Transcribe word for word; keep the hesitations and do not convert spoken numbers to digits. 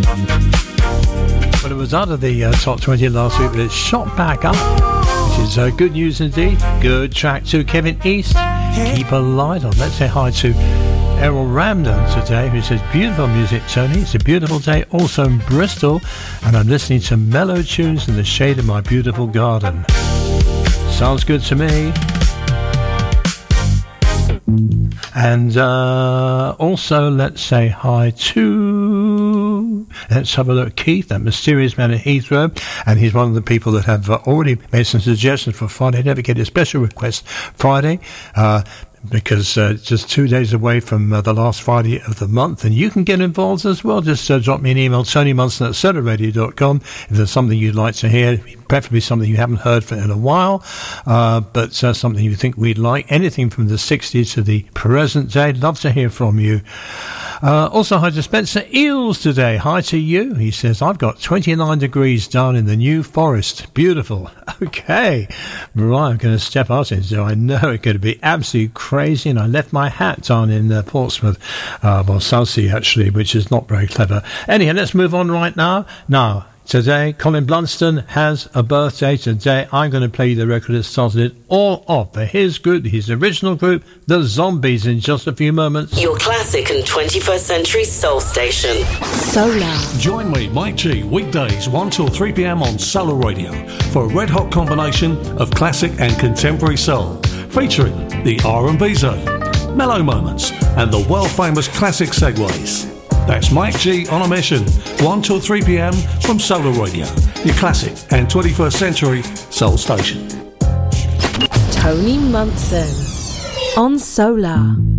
Well, it was out of the uh, top twenty last week, but it's shot back up, which is uh, good news indeed. Good track to Kevin East. Keep a light on. Let's say hi to Errol Ramden today, who says, beautiful music, Tony. It's a beautiful day also in Bristol, and I'm listening to mellow tunes in the shade of my beautiful garden. Sounds good to me. And uh, also, let's say hi to, let's have a look, Keith, that mysterious man at Heathrow. And he's one of the people that have uh, already made some suggestions for Friday. Never get a special request Friday. Uh, because uh, it's just two days away from uh, the last Friday of the month, and you can get involved as well. Just uh, drop me an email, tony munson at solar radio dot com, if there's something you'd like to hear, preferably something you haven't heard for in a while, uh, but uh, something you think we'd like, anything from the sixties to the present day. Love to hear from you. Uh, also, hi to Spencer Eels today. Hi to you. He says, I've got twenty-nine degrees down in the New Forest. Beautiful. Okay. Right, I'm going to step out into, I know it's going to be absolutely crazy, and I left my hat down in uh, Portsmouth, uh, well, Southsea actually, which is not very clever. Anyhow, let's move on right now. Now, today, Colin Blunston has a birthday today. I'm going to play you the record that started it all off for his group, his original group, The Zombies, in just a few moments. Your classic and twenty-first century soul station. Solar. Join me, Mike G, weekdays one till three p.m. on Solar Radio for a red-hot combination of classic and contemporary soul, featuring the R and B zone, mellow moments, and the world-famous classic segues. That's Mike G on a mission, one till three p.m. from Solar Radio, your classic and twenty-first century soul station. Tony Munson on Solar.